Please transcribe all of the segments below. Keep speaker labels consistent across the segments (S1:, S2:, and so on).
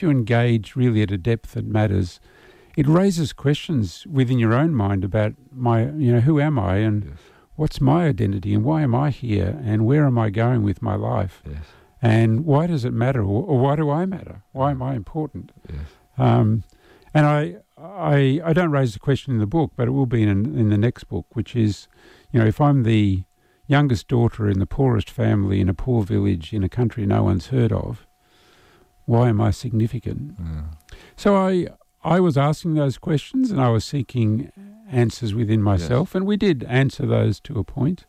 S1: you engage really at a depth that matters, it raises questions within your own mind about who am I and what's my identity and why am I here and where am I going with my life?
S2: Yes.
S1: And why does it matter, or why do I matter? Why am I important?
S2: Yes.
S1: And I don't raise the question in the book, but it will be in the next book, which is, if I'm the youngest daughter in the poorest family in a poor village in a country no one's heard of, why am I significant?
S2: Yeah.
S1: So I was asking those questions and I was seeking answers within myself, and we did answer those to a point.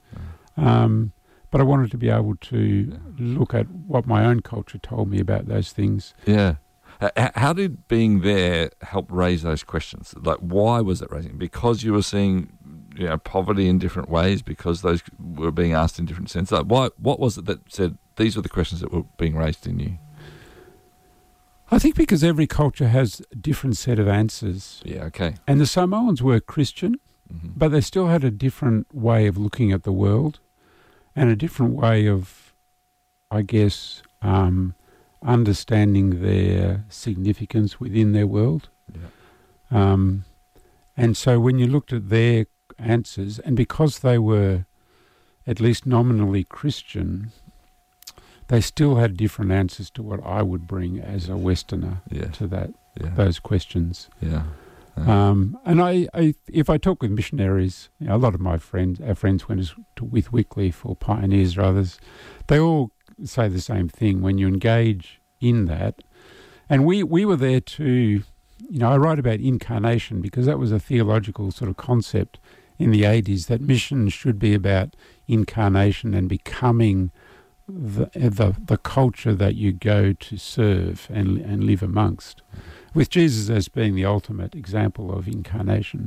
S1: But I wanted to be able to look at what my own culture told me about those things.
S2: Yeah. How did being there help raise those questions? Like, why was it raising? Because you were seeing, poverty in different ways, because those were being asked in different senses. Like, what was it that said these were the questions that were being raised in you?
S1: I think because every culture has a different set of answers.
S2: Yeah, okay.
S1: And the Samoans were Christian, but they still had a different way of looking at the world and a different way of, I guess, understanding their significance within their world. Yeah. And so when you looked at their answers, and because they were at least nominally Christian, they still had different answers to what I would bring as a Westerner to those questions. Yeah. And if I talk with missionaries, a lot of our friends went with Wycliffe or pioneers or others, they all say the same thing when you engage in that. And we were there to, I write about incarnation because that was a theological sort of concept in the 80s, that mission should be about incarnation and becoming the culture that you go to serve and live amongst, with Jesus as being the ultimate example of incarnation.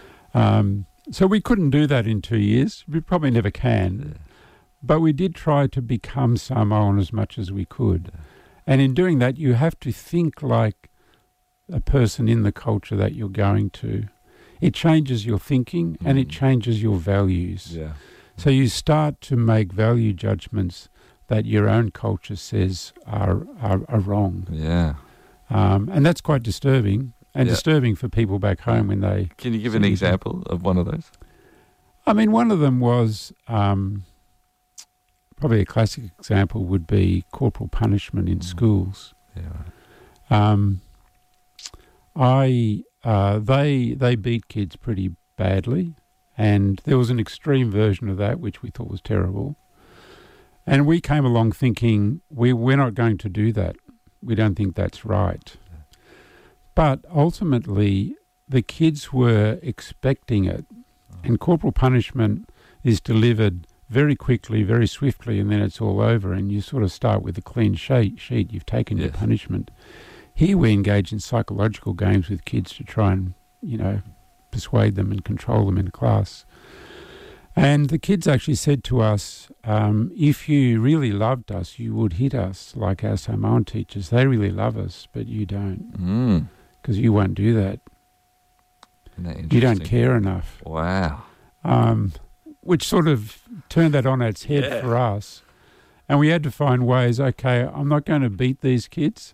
S1: So we couldn't do that in 2 years. We probably never can. But we did try to become Samoan as much as we could. And in doing that, you have to think like a person in the culture that you're going to. It changes your thinking and it changes your values. Yeah. So you start to make value judgments that your own culture says are wrong. Yeah. And that's quite disturbing, and disturbing for people back home when they...
S2: Can you give an example of one of those?
S1: I mean, one of them was, probably a classic example would be corporal punishment in schools. Yeah, right. They beat kids pretty badly, and there was an extreme version of that which we thought was terrible. And we came along thinking, we're not going to do that. We don't think that's right. But ultimately, the kids were expecting it. And corporal punishment is delivered very quickly, very swiftly, and then it's all over. And you sort of start with a clean sheet. You've taken your punishment. Here we engage in psychological games with kids to try and, persuade them and control them in class. And the kids actually said to us, if you really loved us, you would hit us like our Samoan teachers. They really love us, but you don't, because you won't do that. You don't care enough.
S2: Wow.
S1: Which sort of turned that on its head for us. And we had to find ways, okay, I'm not going to beat these kids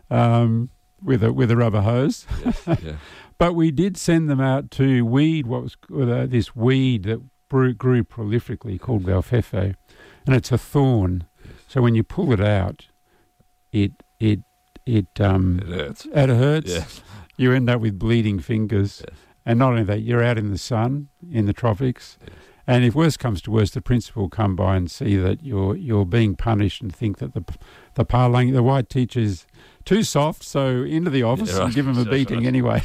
S1: with a rubber hose. But we did send them out to weed this weed that grew prolifically called Valfefe, and it's a thorn. So when you pull it out, it
S2: hurts.
S1: It hurts. You end up with bleeding fingers, and not only that, you're out in the sun in the tropics. And if worse comes to worse, the principal will come by and see that you're being punished and think that the white teacher's too soft, so into the office and give him a beating anyway.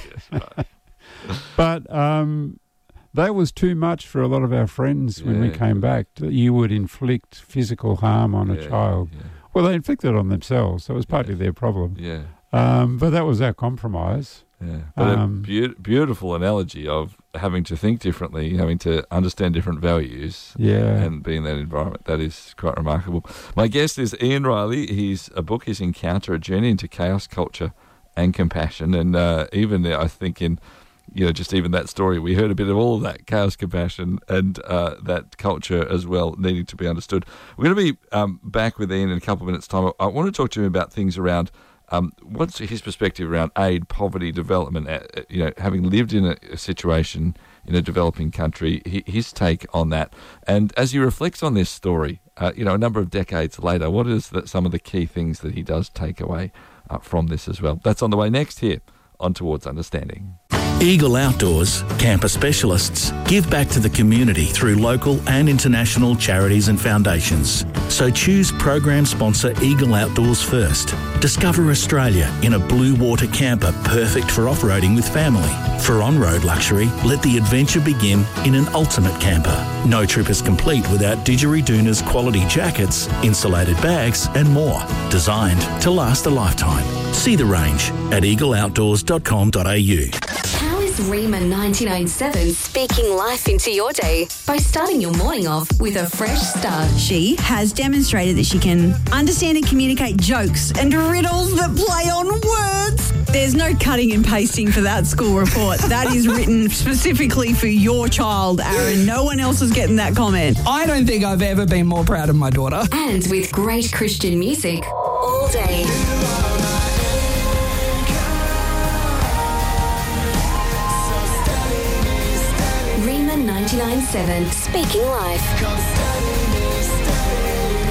S1: But that was too much for a lot of our friends when we came back. You would inflict physical harm on a child. Yeah. Well, they inflicted it on themselves, so it was partly their problem. Yeah. But that was our compromise.
S2: Yeah. But a beautiful analogy of having to think differently, having to understand different values, and be in that environment. That is quite remarkable. My guest is Ian Riley. His book is Encounter, A Journey into Chaos, Culture and Compassion. And even I think in, just even that story, we heard a bit of all of that, chaos, compassion, and that culture as well needing to be understood. We're going to be back with Ian in a couple of minutes' time. I want to talk to him about things around What's his perspective around aid, poverty, development? Having lived in a situation in a developing country, his take on that. And as he reflects on this story, a number of decades later, what is some of the key things that he does take away from this as well? That's on the way next here on Towards Understanding.
S3: Eagle Outdoors, camper specialists, give back to the community through local and international charities and foundations. So choose program sponsor Eagle Outdoors first. Discover Australia in a blue water camper perfect for off-roading with family. For on-road luxury, let the adventure begin in an ultimate camper. No trip is complete without Didgeridoon's quality jackets, insulated bags and more. Designed to last a lifetime. See the range at eagleoutdoors.com.au.
S4: How is Rima 99.7 speaking life into your day by starting your morning off with a fresh start?
S5: She has demonstrated that she can understand and communicate jokes and riddles that play on words. There's no cutting and pasting for that school report. That is written specifically for your child, Aaron. No one else is getting that comment.
S6: I don't think I've ever been more proud of my daughter.
S4: And with great Christian music all day. Rima 99.7 Speaking Life.